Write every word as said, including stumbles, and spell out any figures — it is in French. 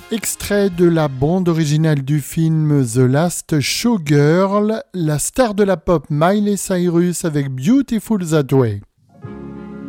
Extrait de la bande originale du film The Last Showgirl, la star de la pop Miley Cyrus avec Beautiful That Way.